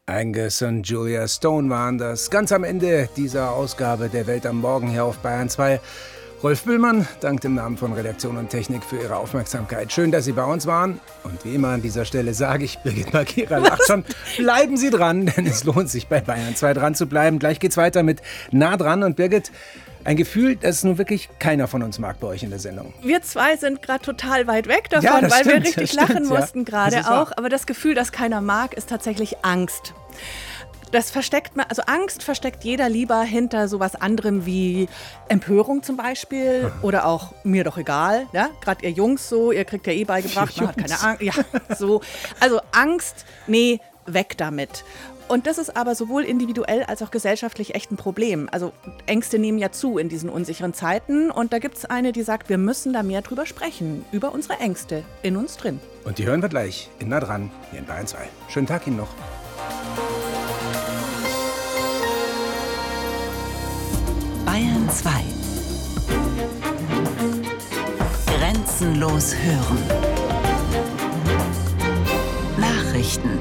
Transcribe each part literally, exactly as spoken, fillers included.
Angus und Julia Stone waren das. Ganz am Ende dieser Ausgabe der Welt am Morgen hier auf Bayern zwei. Rolf Bühlmann dankt im Namen von Redaktion und Technik für Ihre Aufmerksamkeit. Schön, dass Sie bei uns waren. Und wie immer an dieser Stelle sage ich, Birgit Markira lacht schon, bleiben Sie dran, denn es lohnt sich bei Bayern zwei dran zu bleiben. Gleich geht's weiter mit Nah dran. Und Birgit, ein Gefühl, das nun wirklich keiner von uns mag bei euch in der Sendung. Wir zwei sind gerade total weit weg davon, ja, weil stimmt, wir richtig stimmt, lachen ja. mussten gerade auch. Aber das Gefühl, das keiner mag, ist tatsächlich Angst. Das versteckt man, also Angst versteckt jeder lieber hinter sowas anderem wie Empörung zum Beispiel oder auch mir doch egal. Ja? Gerade ihr Jungs so, ihr kriegt ja eh beigebracht, man hat keine Angst. Ja, so. Also Angst, nee, weg damit. Und das ist aber sowohl individuell als auch gesellschaftlich echt ein Problem. Also Ängste nehmen ja zu in diesen unsicheren Zeiten. Und da gibt es eine, die sagt, wir müssen da mehr drüber sprechen, über unsere Ängste in uns drin. Und die hören wir gleich in Nah dran, hier in Bayern zwei. Schönen Tag Ihnen noch. Bayern zwei. Grenzenlos hören. Nachrichten.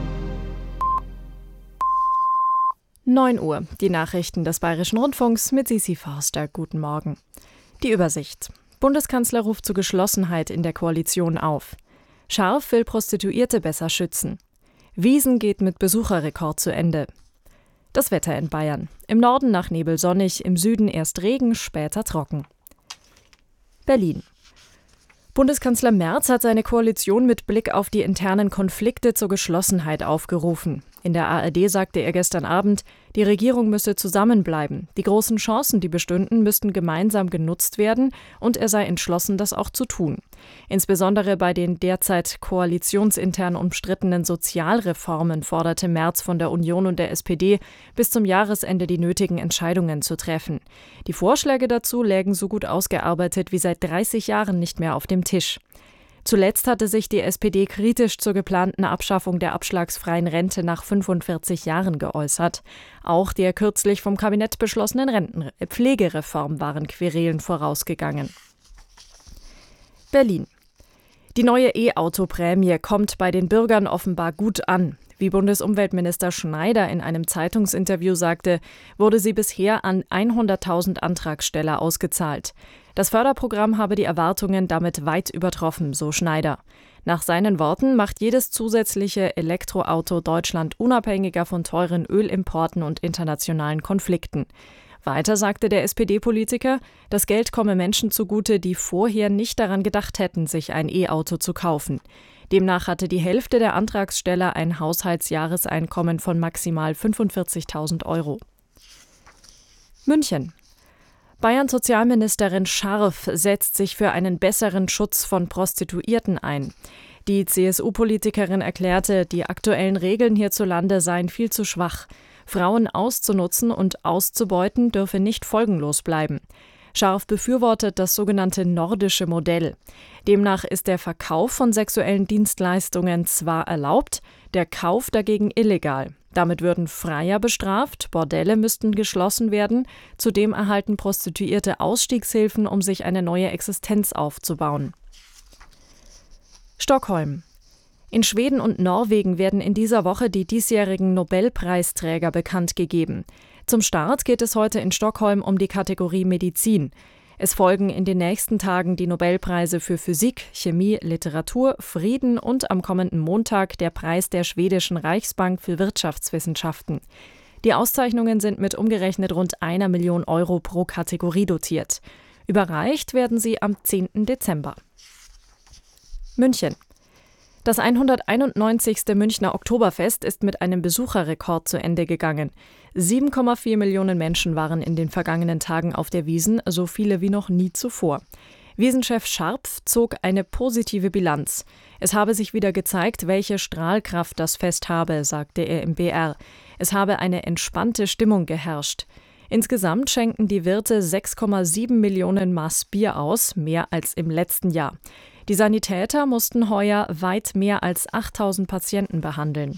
neun Uhr, die Nachrichten des Bayerischen Rundfunks mit Sisi Forster. Guten Morgen. Die Übersicht. Bundeskanzler ruft zu Geschlossenheit in der Koalition auf. Scharf will Prostituierte besser schützen. Wiesn geht mit Besucherrekord zu Ende. Das Wetter in Bayern. Im Norden nach Nebel sonnig, im Süden erst Regen, später trocken. Berlin. Bundeskanzler Merz hat seine Koalition mit Blick auf die internen Konflikte zur Geschlossenheit aufgerufen. In der A R D sagte er gestern Abend, die Regierung müsse zusammenbleiben. Die großen Chancen, die bestünden, müssten gemeinsam genutzt werden und er sei entschlossen, das auch zu tun. Insbesondere bei den derzeit koalitionsintern umstrittenen Sozialreformen forderte Merz von der Union und der S P D, bis zum Jahresende die nötigen Entscheidungen zu treffen. Die Vorschläge dazu lägen so gut ausgearbeitet wie seit dreißig Jahren nicht mehr auf dem Tisch. Zuletzt hatte sich die S P D kritisch zur geplanten Abschaffung der abschlagsfreien Rente nach fünfundvierzig Jahren geäußert. Auch der kürzlich vom Kabinett beschlossenen Rentenpflegereform waren Querelen vorausgegangen. Berlin. Die neue E-Auto-Prämie kommt bei den Bürgern offenbar gut an. Wie Bundesumweltminister Schneider in einem Zeitungsinterview sagte, wurde sie bisher an hunderttausend Antragsteller ausgezahlt. Das Förderprogramm habe die Erwartungen damit weit übertroffen, so Schneider. Nach seinen Worten macht jedes zusätzliche Elektroauto Deutschland unabhängiger von teuren Ölimporten und internationalen Konflikten. Weiter sagte der S P D-Politiker, das Geld komme Menschen zugute, die vorher nicht daran gedacht hätten, sich ein E-Auto zu kaufen. Demnach hatte die Hälfte der Antragsteller ein Haushaltsjahreseinkommen von maximal fünfundvierzigtausend Euro. München. Bayerns Sozialministerin Scharf setzt sich für einen besseren Schutz von Prostituierten ein. Die C S U-Politikerin erklärte, die aktuellen Regeln hierzulande seien viel zu schwach. Frauen auszunutzen und auszubeuten dürfe nicht folgenlos bleiben. Scharf befürwortet das sogenannte nordische Modell. Demnach ist der Verkauf von sexuellen Dienstleistungen zwar erlaubt, der Kauf dagegen illegal. Damit würden Freier bestraft, Bordelle müssten geschlossen werden, zudem erhalten Prostituierte Ausstiegshilfen, um sich eine neue Existenz aufzubauen. Stockholm. In Schweden und Norwegen werden in dieser Woche die diesjährigen Nobelpreisträger bekannt gegeben. Zum Start geht es heute in Stockholm um die Kategorie Medizin. Es folgen in den nächsten Tagen die Nobelpreise für Physik, Chemie, Literatur, Frieden und am kommenden Montag der Preis der schwedischen Reichsbank für Wirtschaftswissenschaften. Die Auszeichnungen sind mit umgerechnet rund einer Million Euro pro Kategorie dotiert. Überreicht werden sie am zehnten Dezember. München. Das hunderteinundneunzigste Münchner Oktoberfest ist mit einem Besucherrekord zu Ende gegangen. sieben Komma vier Millionen Menschen waren in den vergangenen Tagen auf der Wiesn, so viele wie noch nie zuvor. Wiesnchef Scharpf zog eine positive Bilanz. Es habe sich wieder gezeigt, welche Strahlkraft das Fest habe, sagte er im B R. Es habe eine entspannte Stimmung geherrscht. Insgesamt schenken die Wirte sechs Komma sieben Millionen Maß Bier aus, mehr als im letzten Jahr. Die Sanitäter mussten heuer weit mehr als achttausend Patienten behandeln.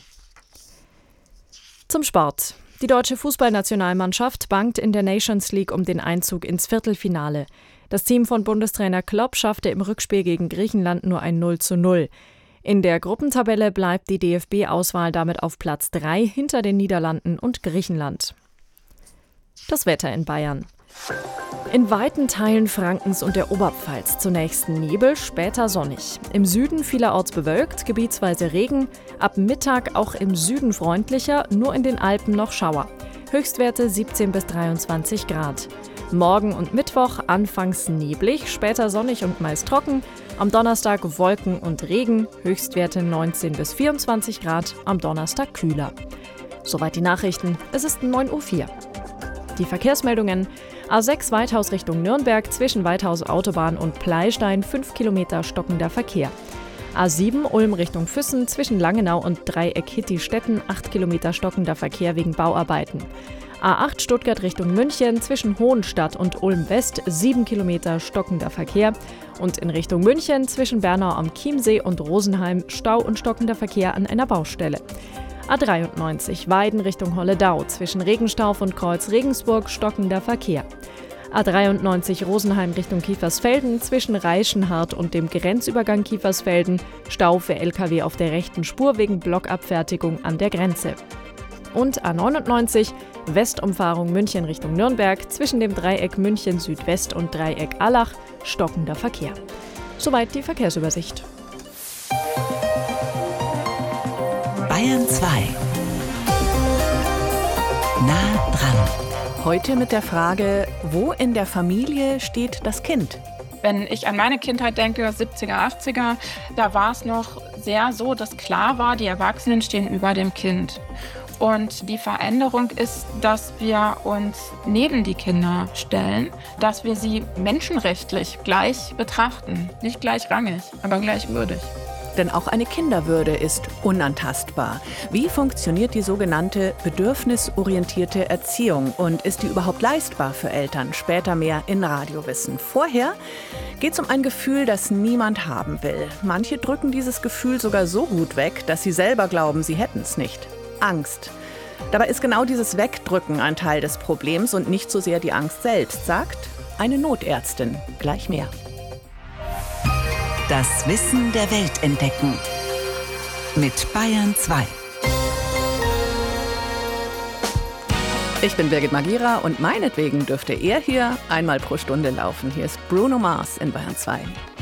Zum Sport. Die deutsche Fußballnationalmannschaft bangt in der Nations League um den Einzug ins Viertelfinale. Das Team von Bundestrainer Klopp schaffte im Rückspiel gegen Griechenland nur ein null zu null. In der Gruppentabelle bleibt die D F B-Auswahl damit auf Platz drei hinter den Niederlanden und Griechenland. Das Wetter in Bayern. In weiten Teilen Frankens und der Oberpfalz zunächst Nebel, später sonnig. Im Süden vielerorts bewölkt, gebietsweise Regen. Ab Mittag auch im Süden freundlicher, nur in den Alpen noch Schauer. Höchstwerte siebzehn bis dreiundzwanzig Grad. Morgen und Mittwoch anfangs neblig, später sonnig und meist trocken. Am Donnerstag Wolken und Regen, Höchstwerte neunzehn bis vierundzwanzig Grad, am Donnerstag kühler. Soweit die Nachrichten, es ist neun Uhr vier. Die Verkehrsmeldungen: A sechs Weithaus Richtung Nürnberg, zwischen Weithaus Autobahn und Pleistein fünf Kilometer stockender Verkehr. A sieben Ulm Richtung Füssen, zwischen Langenau und Dreieck Hittistetten acht Kilometer stockender Verkehr wegen Bauarbeiten. A acht Stuttgart Richtung München, zwischen Hohenstadt und Ulm West sieben Kilometer stockender Verkehr. Und in Richtung München, zwischen Bernau am Chiemsee und Rosenheim Stau und stockender Verkehr an einer Baustelle. A dreiundneunzig Weiden Richtung Holledau, zwischen Regenstauf und Kreuz Regensburg stockender Verkehr. A dreiundneunzig Rosenheim Richtung Kiefersfelden, zwischen Reichenhardt und dem Grenzübergang Kiefersfelden Stau für L K W auf der rechten Spur wegen Blockabfertigung an der Grenze. Und A neunundneunzig Westumfahrung München Richtung Nürnberg, zwischen dem Dreieck München Südwest und Dreieck Allach stockender Verkehr. Soweit die Verkehrsübersicht. Bayern zwei. Nah dran. Heute mit der Frage, wo in der Familie steht das Kind? Wenn ich an meine Kindheit denke, siebziger, achtziger, da war es noch sehr so, dass klar war, die Erwachsenen stehen über dem Kind. Und die Veränderung ist, dass wir uns neben die Kinder stellen, dass wir sie menschenrechtlich gleich betrachten. Nicht gleichrangig, aber gleichwürdig. Denn auch eine Kinderwürde ist unantastbar. Wie funktioniert die sogenannte bedürfnisorientierte Erziehung und ist die überhaupt leistbar für Eltern? Später mehr in Radiowissen. Vorher geht es um ein Gefühl, das niemand haben will. Manche drücken dieses Gefühl sogar so gut weg, dass sie selber glauben, sie hätten es nicht. Angst. Dabei ist genau dieses Wegdrücken ein Teil des Problems und nicht so sehr die Angst selbst, sagt eine Notärztin. Gleich mehr. Das Wissen der Welt entdecken. Mit Bayern zwei. Ich bin Birgit Magira und meinetwegen dürfte er hier einmal pro Stunde laufen. Hier ist Bruno Mars in Bayern zwei.